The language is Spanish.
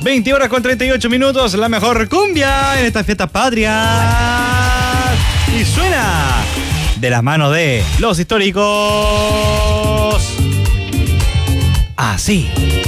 20 horas con 38 minutos, la mejor cumbia en estas fiestas patrias. Y suena de las manos de los históricos. Así.